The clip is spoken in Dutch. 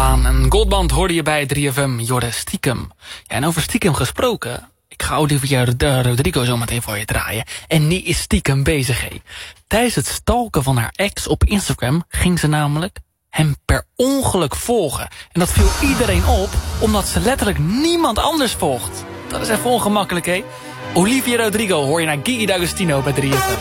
Laan en Goldband hoorde je bij 3FM, Jorde Stiekem. Ja, en over stiekem gesproken, ik ga Olivia Rodrigo zo meteen voor je draaien. En die is stiekem bezig, hé. Tijdens het stalken van haar ex op Instagram ging ze namelijk hem per ongeluk volgen. En dat viel iedereen op, omdat ze letterlijk niemand anders volgt. Dat is even ongemakkelijk, hé. Olivia Rodrigo hoor je naar Gigi D'Agostino bij 3FM.